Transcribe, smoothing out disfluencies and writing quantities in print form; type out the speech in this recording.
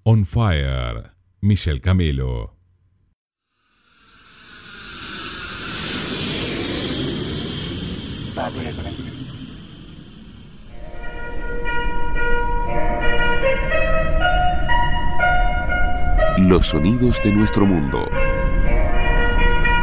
On Fire, Michel Camelo. Los sonidos de nuestro mundo.